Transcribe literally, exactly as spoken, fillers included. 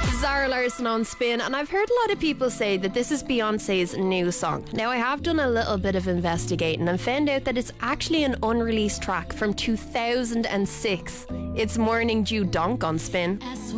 Zara Larsson on Spin, and I've heard a lot of people say that this is Beyonce's new song. Now, I have done a little bit of investigating and found out that it's actually an unreleased track from two thousand six. It's Morning Dew Donk on Spin.